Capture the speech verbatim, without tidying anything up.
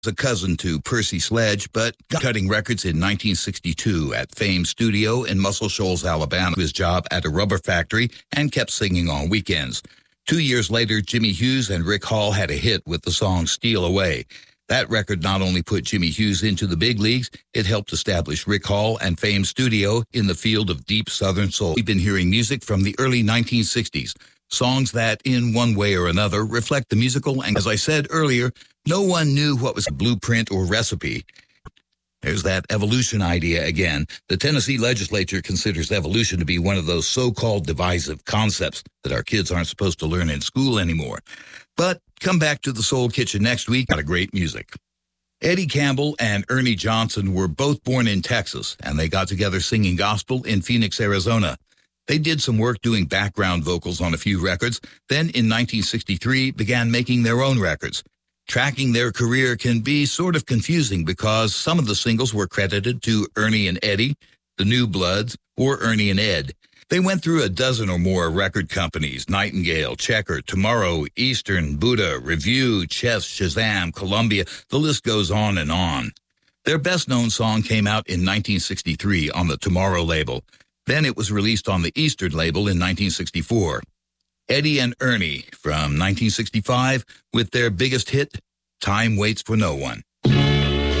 a cousin to Percy Sledge, but cutting records in nineteen sixty-two at Fame Studio in Muscle Shoals, Alabama, his job at a rubber factory, and kept singing on weekends. Two years later, Jimmy Hughes and Rick Hall had a hit with the song Steal Away. That record not only put Jimmy Hughes into the big leagues, it helped establish Rick Hall and Fame Studio in the field of deep Southern soul. We've been hearing music from the early nineteen sixties, songs that, in one way or another, reflect the musical, and as I said earlier, no one knew what was a blueprint or recipe. There's that evolution idea again. The Tennessee legislature considers evolution to be one of those so-called divisive concepts that our kids aren't supposed to learn in school anymore. But come back to the Soul Kitchen next week. Got a great music. Eddie Campbell and Ernie Johnson were both born in Texas, and they got together singing gospel in Phoenix, Arizona. They did some work doing background vocals on a few records, then in nineteen sixty-three began making their own records. Tracking their career can be sort of confusing because some of the singles were credited to Ernie and Eddie, the New Bloods, or Ernie and Ed. They went through a dozen or more record companies: Nightingale, Checker, Tomorrow, Eastern, Buddha, Review, Chess, Shazam, Columbia. The list goes on and on. Their best-known song came out in nineteen sixty-three on the Tomorrow label. Then it was released on the Eastern label in nineteen sixty-four. Eddie and Ernie from nineteen sixty-five with their biggest hit, Time Waits for No One.